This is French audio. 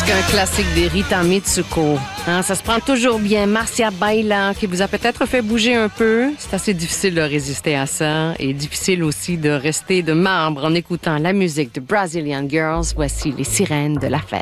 Un classique des Rita Mitsuko. Hein, ça se prend toujours bien. Marcia Baila, qui vous a peut-être fait bouger un peu. C'est assez difficile de résister à ça. Et difficile aussi de rester de marbre en écoutant la musique de Brazilian Girls. Voici les sirènes de la fête.